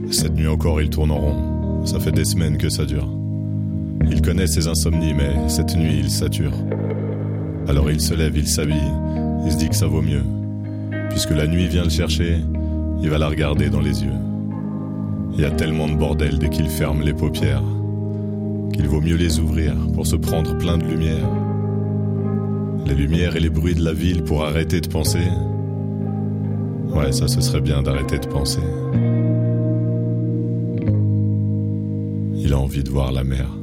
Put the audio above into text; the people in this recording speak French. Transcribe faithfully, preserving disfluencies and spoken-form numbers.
Cette nuit encore, il tourne en rond. Ça fait des semaines que ça dure. Il connaît ses insomnies, mais cette nuit, il sature. Alors il se lève, il s'habille, il se dit que ça vaut mieux. Puisque la nuit vient le chercher, il va la regarder dans les yeux. Il y a tellement de bordel dès qu'il ferme les paupières qu'il vaut mieux les ouvrir pour se prendre plein de lumière. Les lumières et les bruits de la ville pour arrêter de penser. Ouais, ça ce serait bien d'arrêter de penser. Il a envie de voir la mer.